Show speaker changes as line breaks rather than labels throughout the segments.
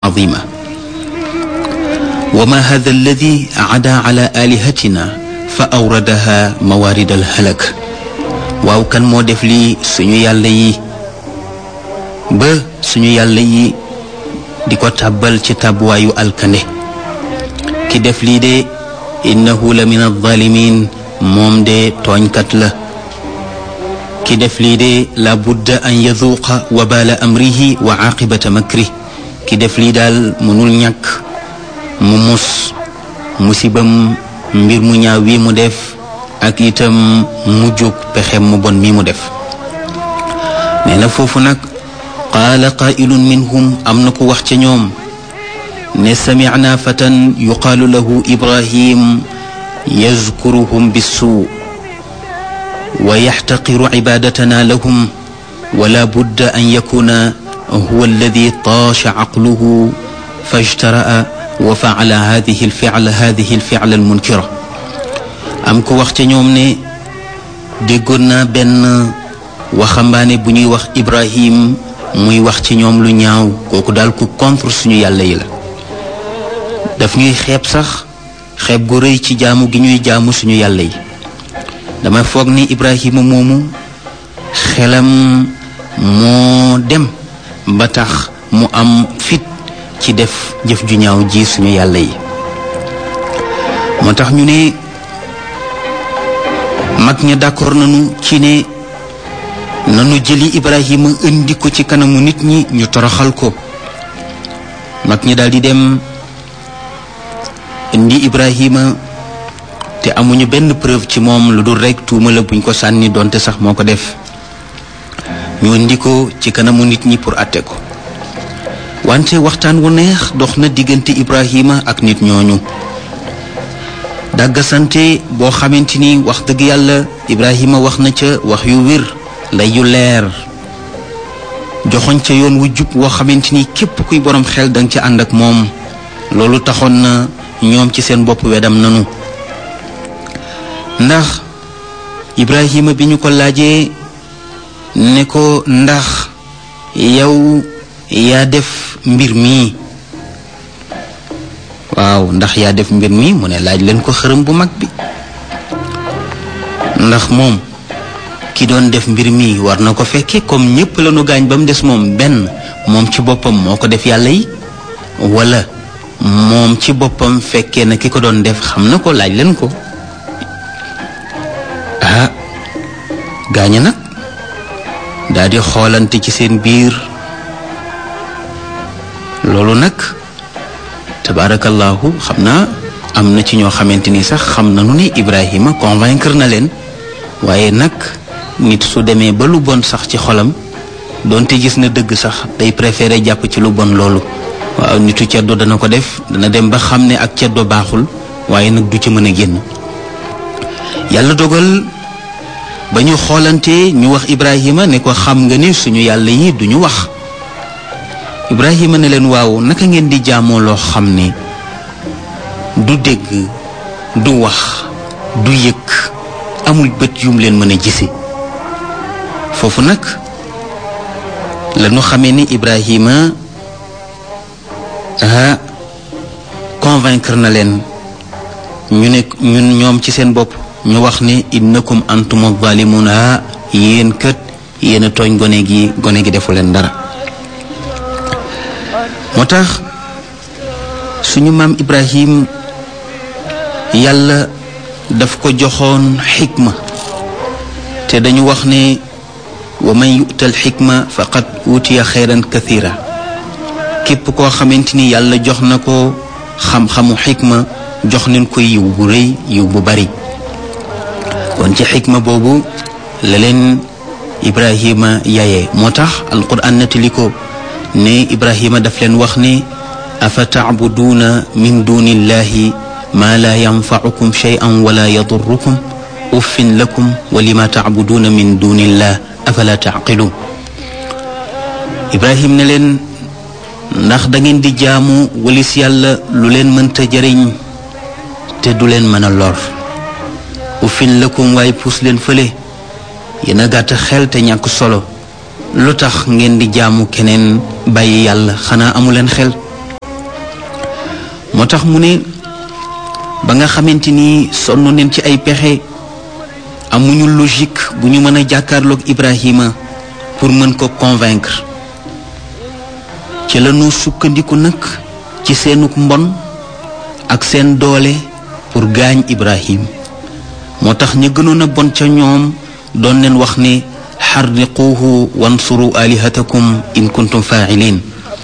عظيما وما هذا الذي عدا على آلهتنا فأوردها موارد الهلك waaw kan moo def lii suñu yàlla yi ba suñu yàlla yi di ko tàbbal ci tàbbuwaayu alkande ki def lii de innahu la min alzalimin moom de tooñkat la ki def lii de la budda an yazuuqa wabaala amrihi wa aaqibata makri ki def lii daal mënul ñàkk mu mus musibam mbir mu ñaaw wi mu def ak itam mujjug pexem mu bon mi mu def nee na foofu nag qaala qaa'ilun minhum am na ku wax ca ñoom ne samicnaa fatan yuqaalu lahu ibrahim yazkuruhum bissuu wa yaxtaqiru cibaadatanaa lahum wala budda an yakuna huwa alladi taasha caqluhu fajtara'a wa facala hadihi alficla almunkira am ko wax ca ñoom ne déggoon naa benn waxambaane bu ñuy wax Ibrahim muy wax ci ñoom lu ñaaw kooku daal ku contre suñu yàlla yi la daf ñuy xeeb sax xeeb gu rëy ci jaamu gi ñuy jaamu suñu yàlla yi dama foog ni Ibrahima moomu xelam moo dem ba tax mu am fit ci def jëf ju ñaaw ji suñu yàlla yi moo tax ñu ne mag ña d'accord nañu ci ne nanu jëli Ibrahima indi ko ci kanamu nit ñi ñu toroxal ko mag ñi daldi dem indi Ibrahima te amuñu benn preuve ci moom lu dul rekk tuuma la buñ ko sànni donte sax moo ko def ñu indi ko ci kanamu nit ñi pour àtte ko wante waxtaan wu neex dox na diggante Ibrahima ak nit ñooñu dàggasante boo xamante ni wax dëgg yàlla Ibrahima wax na ca wax yu wér lay yu leer joxoñ ca yoon wu jub woo xamante ni képp kuy borom xel danga ca ànd ak moom loolu taxoon na ñoom ci seen bopp wedam nanu ndax Ibrahima bi ñu ko laajee ne ko ndax yow yaa def mbir mi waaw ndax yaa def mbir mi mu ne laaj leen ko xërëm bu mag bi ndax moom ki doon def mbir mi war na ko fekke comme ñépp la nu gaañ ba mu des moom benn moom ci boppam moo ko def yàlla yi wala moom ci boppam fekkee na ki ko doon def xam na ko laaj leen ko ah gaaña nag daal di xoolante ci seen biir loolu nag tabarakallahu xam naa am na ci ñoo xamante ni sax xam nañu ne Ibrahima convaincre na leen waaye nag nit su demee ba lu bon sax ci xolam doonte gis na dëgg sax day préféré jàpp ci lu bon loolu waaw nitu ceddo dana ko def dana dem ba xam ne ak ceddo baaxul waaye nag du ci mën a génn yàlla dogal ba ñu xoolante ñu wax Ibrahima ne ko xam nga ni suñu yàlla yi duñu wax Ibrahima ne leen waaw naka ngeen di jaamoo loo xam ne du dégg du wax du yëg amul bët yum leen mën a gise foofu nag la ñu xamee ni Ibrahima convaincre na leen ñu ne ñun ñoom ci seen bopp ñu wax ne innakum antum zalimun yéen kët yéen a tooñ gone gi defu leen dara moo tax suñu maam Ibrahim yàlla daf ko joxoon xikma te dañu wax ne wa man yu'tal xikma faqad utiya xayran kathira képp koo xamante ni yàlla jox na ko xam-xamu xikma jox nañ ko yiw bu rëy yiw bu bari kon ci xikma boobu la leen Ibrahima yaye moo tax alquran nettali ko ne Ibrahima daf leen wax ne afa tacbuduuna min dunillahi ma la yanfacukum shay'an wala yadurrukum uffin lakum wa lima tacbuduuna min dunillah afala tacqiluun Ibrahim ne leen ndax da ngeen di jaamu walis yàlla lu leen mënta jëriñ te du leen mën a lor uffin lakum waaye puus leen fële yéen a gàtt xel te ñàkk solo lu tax ngeen di jaamu keneen bàyyi yàlla xanaa amu leen xel moo tax mu ne ba nga xamante ni sonn neen ci ay pexe amuñu logique bu ñu mën a jàkkaarloog Ibrahima pour mën ko convaincre ci lañu sukkandiku nag ci seenuk mbon ak seen doole pour gaañ Ibrahim moo tax ñu gënoon a bon ca ñoom doon leen wax ne xarriquuhu wansuru alihatakum in kuntum faa'ilin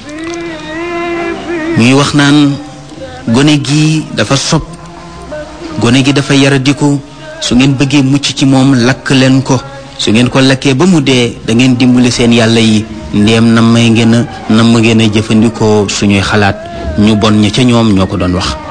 ñuy wax naan gone gi dafa sob gone gi dafa yaradiku su ngeen bëggee mucc ci moom lakk leen ko su ngeen ko lakkee ba mu dee da ngeen dimbali seen yàlla yi ndéem nam ngeen a jëfandikoo suñuy xalaat ñu bon ña ca ñoom ñoo ko doon wax